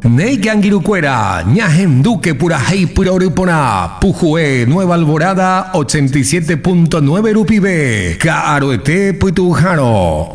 Neigangirucuera, Ñajem Duque Purajei Puroripona, Pujue Nueva Alborada 87.9 Rupibe, Caroete Puitujano.